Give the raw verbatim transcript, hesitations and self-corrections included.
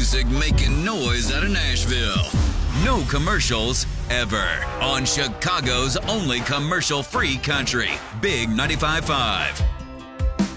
music making noise out of Nashville. No commercials ever on Chicago's only commercial-free country. Big ninety-five point five.